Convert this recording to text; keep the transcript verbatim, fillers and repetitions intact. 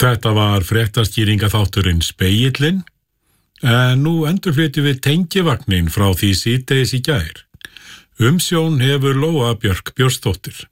Þetta var fréttaskýringaþátturinn Spegillinn, en nú endurflytjum við tengivagnin frá því síðdegis í gær. Umsjón hefur Lóa Björk Björnsdóttir.